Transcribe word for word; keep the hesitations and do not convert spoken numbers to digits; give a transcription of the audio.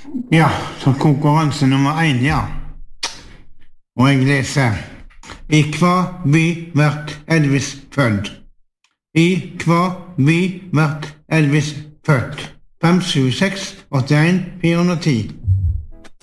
Ja, så konkurranse nummer én, ja. Og jeg leser: I hva by vart Elvis født? I hva by vart Elvis født? fem sju seks åtte en fire ti.